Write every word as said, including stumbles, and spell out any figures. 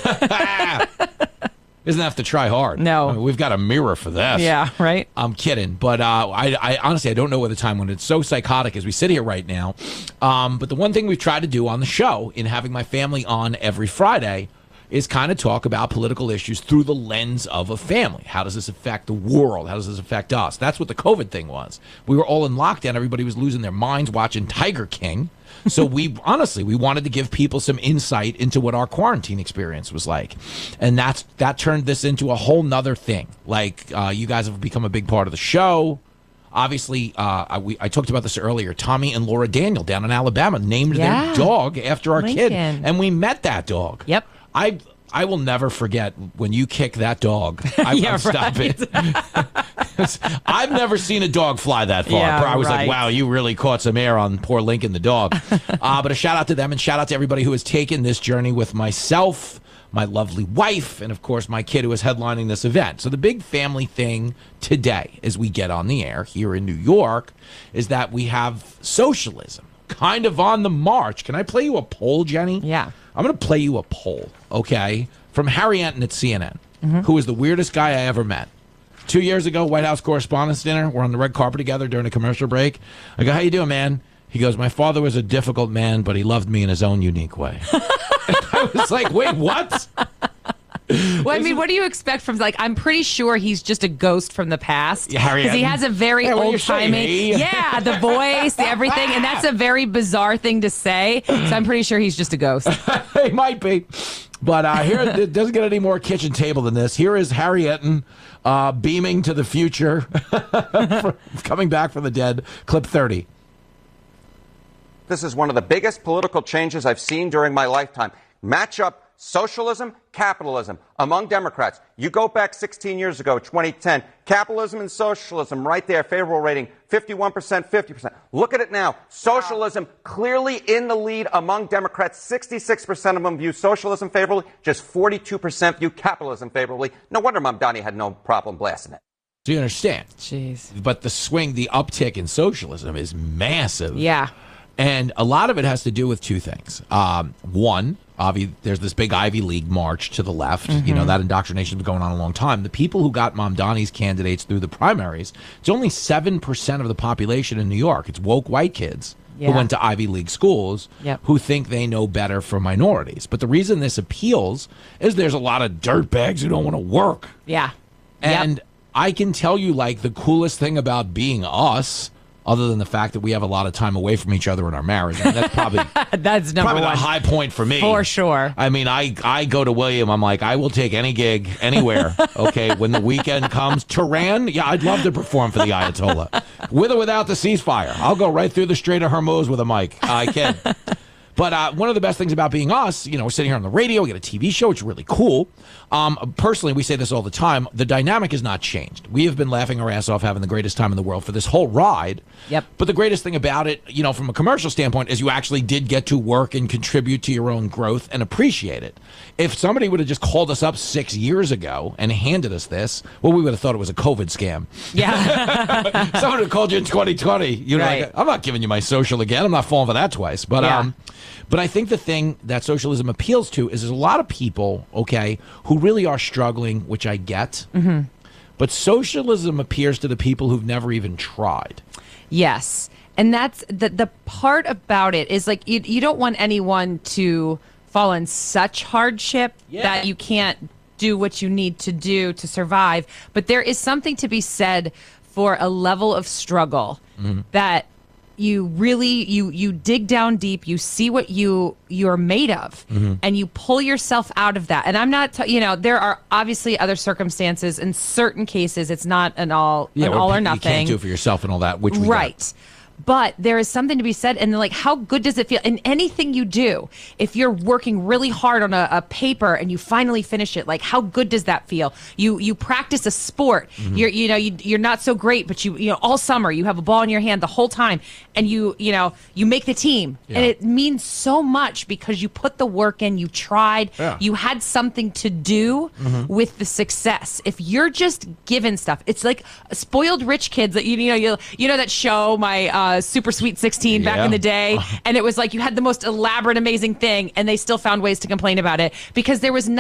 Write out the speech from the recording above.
Doesn't have to try hard. No. I mean, we've got a mirror for this. Yeah, right? I'm kidding. But uh, I, I honestly, I don't know what the time when it's so psychotic as we sit here right now. Um, but the one thing we've tried to do on the show in having my family on every Friday is kind of talk about political issues through the lens of a family. How does this affect the world? How does this affect us? That's what the COVID thing was. We were all in lockdown. Everybody was losing their minds watching Tiger King. So we honestly, we wanted to give people some insight into what our quarantine experience was like. And that's that turned this into a whole nother thing. Like uh, you guys have become a big part of the show. Obviously, uh, I, we, I talked about this earlier. Tommy and Laura Daniel down in Alabama named Yeah. their dog after our Lincoln. kid. And we met that dog. Yep. I I will never forget when you kick that dog. I, Yeah, I'm stop right. it. I've never seen a dog fly that far. Yeah, I was right. like, wow, you really caught some air on poor Lincoln the dog. uh, but a shout out to them and shout out to everybody who has taken this journey with myself, my lovely wife, and of course my kid who is headlining this event. So the big family thing today as we get on the air here in New York is that we have socialism kind of on the march. Can I play you a poll, Jenny? Yeah. I'm going to play you a poll, okay, from Harry Enton at C N N, Mm-hmm. who is the weirdest guy I ever met. Two years ago, White House Correspondents' Dinner. We're on the red carpet together during a commercial break. I go, how you doing, man? He goes, my father was a difficult man, but he loved me in his own unique way. I was like, wait, what? Well, I mean, what do you expect from, like, I'm pretty sure he's just a ghost from the past. Yeah, Harry Because he Enton. has a very Yeah, what you're old-timey, saying, eh? yeah, the voice, the everything, and that's a very bizarre thing to say. So I'm pretty sure he's just a ghost. He might be. But uh, here, it doesn't get any more kitchen table than this. Here is Harry Enton uh, beaming to the future, coming back from the dead. Clip thirty. This is one of the biggest political changes I've seen during my lifetime. Match up socialism, capitalism among Democrats. You go back sixteen years ago, twenty ten, capitalism and socialism right there, favorable rating, fifty-one percent, fifty percent. Look at it now. Socialism clearly in the lead among Democrats. sixty-six percent of them view socialism favorably, just forty-two percent view capitalism favorably. No wonder Mamdani had no problem blasting it. Do you understand? Jeez. But the swing, the uptick in socialism is massive. Yeah. And a lot of it has to do with two things. Um, one, Ivy, there's this big Ivy League march to the left. Mm-hmm. You know, that indoctrination has been going on a long time. The people who got Mamdani's candidates through the primaries, it's only seven percent of the population in New York. It's woke white kids Yeah. who went to Ivy League schools Yep. who think they know better for minorities. But the reason this appeals is there's a lot of dirtbags who don't want to work. Yeah. And Yep. I can tell you, like, the coolest thing about being us, other than the fact that we have a lot of time away from each other in our marriage. And that's probably That's number probably one. the high point for me. For sure. I mean, I, I go to William. I'm like, I will take any gig anywhere. Okay, when the weekend comes. Tehran, yeah, I'd love to perform for the Ayatollah. With or without the ceasefire. I'll go right through the Strait of Hormuz with a mic. I can. But uh, one of the best things about being us, you know, we're sitting here on the radio, we get a T V show, which is really cool. Um, personally, we say this all the time. The dynamic has not changed. We have been laughing our ass off, having the greatest time in the world for this whole ride. Yep. But the greatest thing about it, you know, from a commercial standpoint, is you actually did get to work and contribute to your own growth and appreciate it. If somebody would have just called us up six years ago and handed us this, well, we would have thought it was a COVID scam. Yeah. Someone would have called you in twenty twenty. You know, Right. like, I'm not giving you my social again. I'm not falling for that twice. But Yeah. um, but I think the thing that socialism appeals to is there's a lot of people, okay, who really are struggling, which I get. Mm-hmm. But socialism appeals to the people who've never even tried. Yes. And that's the the part about it is, like, you, you don't want anyone to fall in such hardship Yeah. that you can't do what you need to do to survive. But there is something to be said for a level of struggle that you really you you dig down deep, you see what you you're made of, and you pull yourself out of that. And I'm not t- you know, there are obviously other circumstances in certain cases. It's not an all an where all or you nothing. can't do it for yourself and all that, which we get. Right. But there is something to be said, and like, how good does it feel in anything you do? If you're working really hard on a, a paper and you finally finish it, like, how good does that feel? You you practice a sport, Mm-hmm. you're you know you, you're not so great, but you you know all summer you have a ball in your hand the whole time, and you you know you make the team, Yeah. and it means so much because you put the work in, you tried, Yeah. you had something to do with the success. If you're just given stuff, it's like spoiled rich kids that you, you know you you know that show, my uh, Super Sweet sixteen back Yeah. in the day, and it was like you had the most elaborate, amazing thing, and they still found ways to complain about it because there was